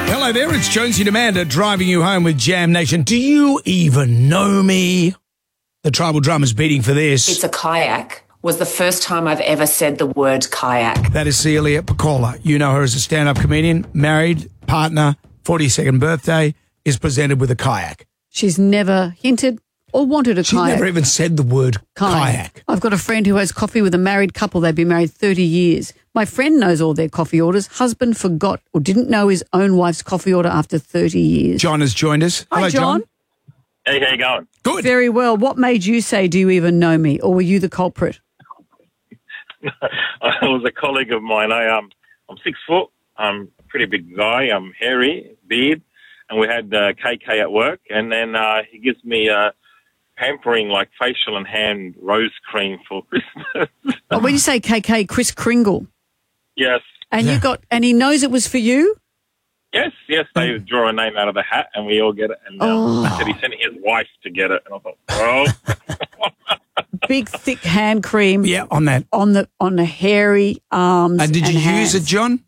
Hello there, it's Jonesy and Amanda driving you home with Jam Nation. Do you even know me? The tribal drummer's beating for this. It's a kayak. Was the first time I've ever said the word kayak. That is Celia Piccola. You know her as a stand-up comedian, married, partner, 42nd birthday, is presented with a kayak. She's never hinted or wanted a She kayak. never even said the word kayak. I've got a friend who has coffee with a married couple. They've been married 30 years. My friend knows all their coffee orders. Husband forgot or didn't know his own wife's coffee order after 30 years. John has joined us. Hi, Hello, John. Hey, how you going? Good. Very well. What made you say, do you even know me? Or were you the culprit? I was a colleague of mine. I'm 6 foot. I'm a pretty big guy. I'm hairy, beard, and we had KK at work. And then he gives me pampering like facial and hand rose cream for Christmas. Oh, when you say KK, Chris Kringle. Yes, And he knows it was for you? yes. They draw a name out of the hat, and we all get it. And he said he sent his wife to get it, and I thought, oh. Big, thick hand cream. Yeah, on that. On the hairy arms. And did you hands. use it, John?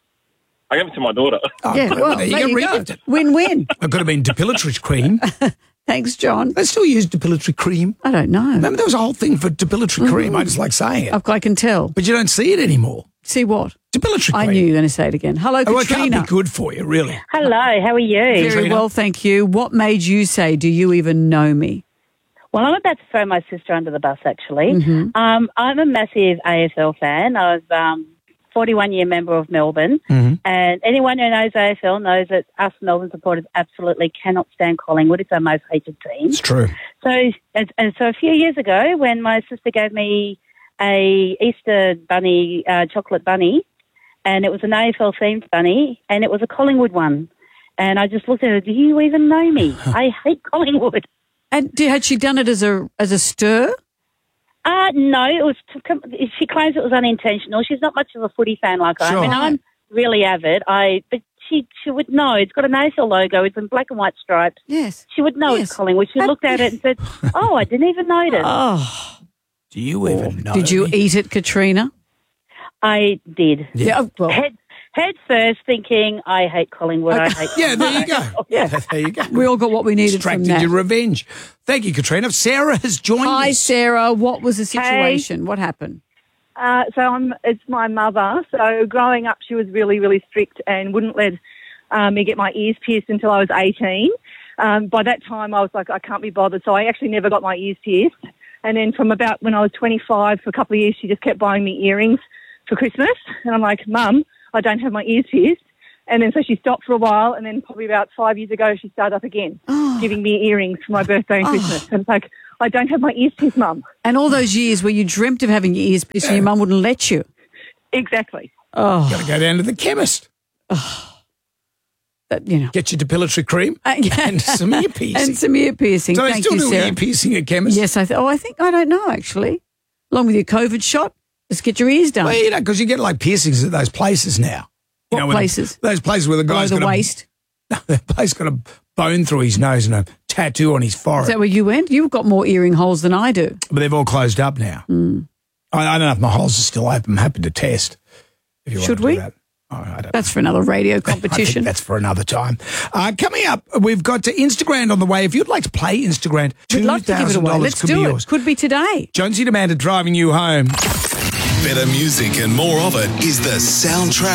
I gave it to my daughter. Oh, Yeah, well, there there you you go. go. Win-win. It could have been depilatory cream. Thanks, John. They still use depilatory cream. I don't know. Remember, there was a whole thing for depilatory cream. I just like saying it. I can tell. But you don't see it anymore. See what? Depilatory cream. I knew you were going to say it again. Hello, Oh, it Katrina. can't be good for you, really. Hello, how are you? Very Katrina. well, thank you. What made you say, do you even know me? Well, I'm about to throw my sister under the bus, actually. Mm-hmm. I'm a massive AFL fan. I was 41-year member of Melbourne, and anyone who knows AFL knows that us Melbourne supporters absolutely cannot stand Collingwood. It's our most hated team. It's true. So a few years ago, when my sister gave me a Easter bunny, chocolate bunny, and it was an AFL-themed bunny, and it was a Collingwood one. And I just looked at her, do you even know me? I hate Collingwood. And had she done it as a stir? No, it was. She claims it was unintentional. She's not much of a footy fan like I am. Sure. I mean, I'm really avid. But she would know. It's got an AFL logo. It's in black and white stripes. Yes. She would know Yes. it's Collingwood. She looked at it and said, "Oh, I didn't even notice." Oh, Do you even know did you me? eat it, Katrina? I did. Yeah. Well, Head first, thinking I hate Collingwood. I hate. Yeah, there you go. Yeah. There you go. we all got what we needed from Extracted that. your revenge. Thank you, Katrina. Sarah has joined Hi, us. Sarah. What was the situation? What happened? It's my mother. So growing up, she was really, really strict and wouldn't let me get my ears pierced until I was 18. By that time, I was like, I can't be bothered. So I actually never got my ears pierced. And then from about when I was 25, for a couple of years, she just kept buying me earrings for Christmas. And I'm like, Mum, I don't have my ears pierced. And then so she stopped for a while, and then probably about 5 years ago, she started up again, giving me earrings for my birthday and Christmas. And it's like, I don't have my ears pierced, Mum. And all those years where you dreamt of having your ears pierced and your mum wouldn't let you. Exactly. Oh, Got to go down to the chemist. that, you know. Get your depilatory cream and some ear piercing. And some ear piercing. So they Thank still you, do Sarah. ear piercing at chemists? Yes, I don't know, actually. Along with your COVID shot, just get your ears done. Well, you know, because you get like piercings at those places now. You What know, when places? Those places where the Below guy's the got waist. the bloke's got a bone through his nose and a tattoo on his Is forehead. that where you went? You've got more earring holes than I do. But they've all closed up now. I don't know if my holes are still open. I'm happy to test. If you Should want to we? do that. Oh, I don't That's for another radio I think competition. that's for another time. Coming up, we've got Instagram on the way. If you'd like to play Instagram, We'd love to give it away. $2,000 Let's could do be it. yours. Could be today. Jonesy and Amanda driving you home. Better music and more of it is the soundtrack